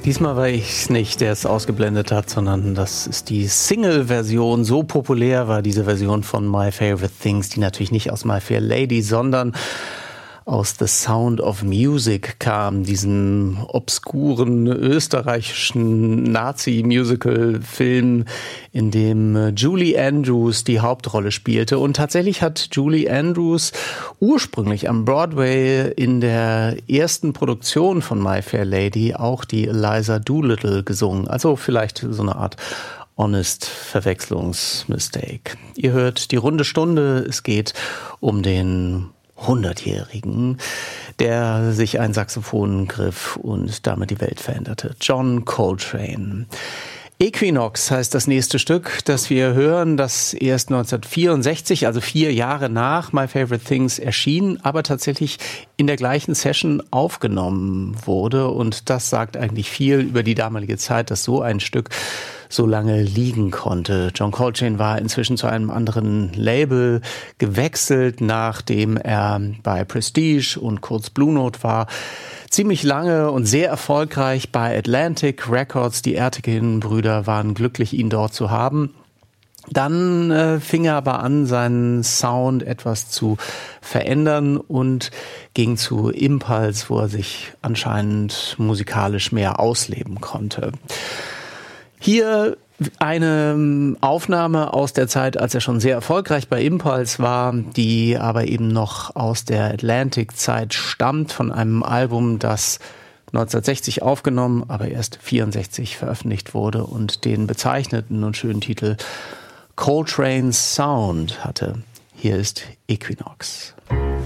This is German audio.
Diesmal war ich es nicht, der es ausgeblendet hat, sondern das ist die Single-Version. So populär war diese Version von My Favorite Things, die natürlich nicht aus My Fair Lady, sondern aus The Sound of Music kam, diesem obskuren österreichischen Nazi-Musical-Film, in dem Julie Andrews die Hauptrolle spielte. Und tatsächlich hat Julie Andrews ursprünglich am Broadway in der ersten Produktion von My Fair Lady auch die Eliza Doolittle gesungen. Also vielleicht so eine Art Honest-Verwechslungsmistake. Ihr hört die runde Stunde. Es geht um den 100-Jährigen, der sich ein Saxophon griff und damit die Welt veränderte. John Coltrane. Equinox heißt das nächste Stück, das wir hören, das erst 1964, also 4 Jahre nach My Favorite Things erschien, aber tatsächlich in der gleichen Session aufgenommen wurde. Und das sagt eigentlich viel über die damalige Zeit, dass so ein Stück so lange liegen konnte. John Coltrane war inzwischen zu einem anderen Label gewechselt, nachdem er bei Prestige und kurz Blue Note war. Ziemlich lange und sehr erfolgreich bei Atlantic Records. Die Ertegun-Brüder waren glücklich, ihn dort zu haben. Dann fing er aber an, seinen Sound etwas zu verändern und ging zu Impulse, wo er sich anscheinend musikalisch mehr ausleben konnte. Hier eine Aufnahme aus der Zeit, als er schon sehr erfolgreich bei Impulse war, die aber eben noch aus der Atlantic-Zeit stammt, von einem Album, das 1960 aufgenommen, aber erst 1964 veröffentlicht wurde und den bezeichneten und schönen Titel Coltrane's Sound hatte. Hier ist Equinox.